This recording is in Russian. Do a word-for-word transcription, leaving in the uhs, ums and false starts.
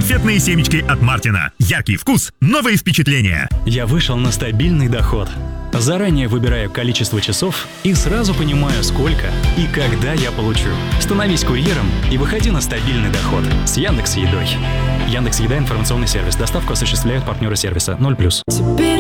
Конфетные семечки от Мартина. Яркий вкус, новые впечатления. Я вышел на стабильный доход. Заранее выбираю количество часов и сразу понимаю, сколько и когда я получу. Становись курьером и выходи на стабильный доход с Яндекс.Едой. Яндекс.Еда — информационный сервис. Доставку осуществляют партнеры сервиса ноль плюс. Тебе